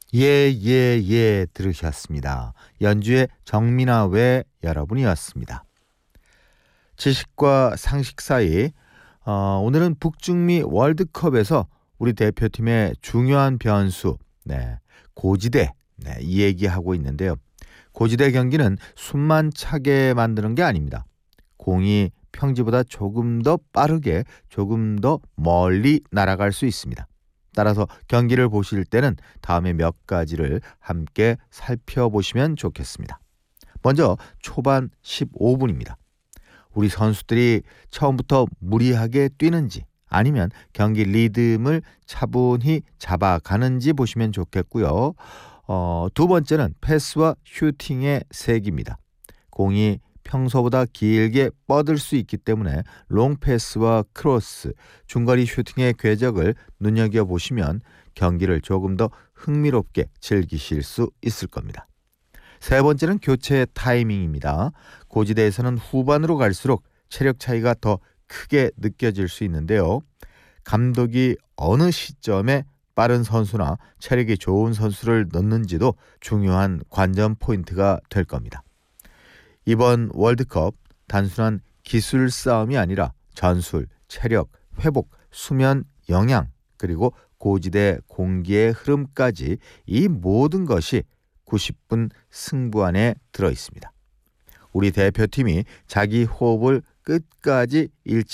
들으셨습니다. 연주의 정민아 외 여러분이었습니다. 지식과 상식 사이 오늘은 북중미 월드컵에서 우리 대표팀의 중요한 변수 고지대 이 얘기하고 있는데요. 고지대 경기는 숨만 차게 만드는 게 아닙니다. 공이 평지보다 조금 더 빠르게 조금 더 멀리 날아갈 수 있습니다. 따라서 경기를 보실 때는 다음에 몇 가지를 함께 살펴보시면 좋겠습니다. 먼저 초반 15분입니다. 우리 선수들이 처음부터 무리하게 뛰는지 아니면 경기 리듬을 차분히 잡아가는지 보시면 좋겠고요. 두 번째는 패스와 슈팅의 세기입니다. 공이 평소보다 길게 뻗을 수 있기 때문에 롱패스와 크로스, 중거리 슈팅의 궤적을 눈여겨보시면 경기를 조금 더 흥미롭게 즐기실 수 있을 겁니다. 세 번째는 교체 타이밍입니다. 고지대에서는 후반으로 갈수록 체력 차이가 더 크게 느껴질 수 있는데요. 감독이 어느 시점에 빠른 선수나 체력이 좋은 선수를 넣는지도 중요한 관전 포인트가 될 겁니다. 이번 월드컵 단순한 기술 싸움이 아니라 전술, 체력, 회복, 수면, 영양 그리고 고지대 공기의 흐름까지 이 모든 것이 90분 승부 안에 들어 있습니다. 우리 대표팀이 자기 호흡을 끝까지 잃지